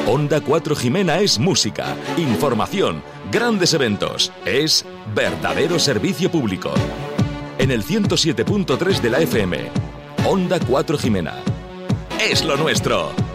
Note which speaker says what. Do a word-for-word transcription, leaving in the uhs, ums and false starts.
Speaker 1: Onda cuatro Jimena es música, información, grandes eventos. Es verdadero servicio público. En el ciento siete punto tres de la F M. Onda cuatro Jimena. ¡Es lo nuestro!